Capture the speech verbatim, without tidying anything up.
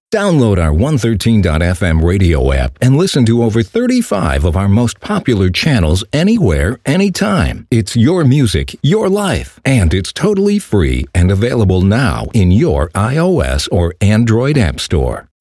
Download our one thirteen dot f m radio app and listen to over thirty-five of our most popular channels anywhere, anytime. It's your music, your life, and it's totally free and available now in your iOS or Android app store.